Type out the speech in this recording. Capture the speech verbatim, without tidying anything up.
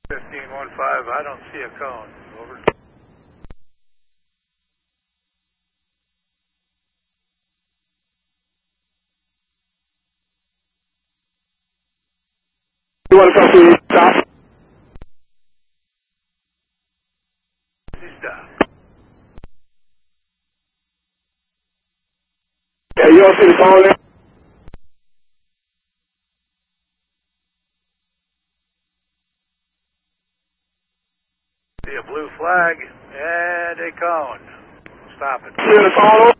fifteen one five, I don't see a cone. Over. You want to copy stop? Stop. Yeah, you don't see the cone there? See a blue flag and a cone. Stop it. See the cone?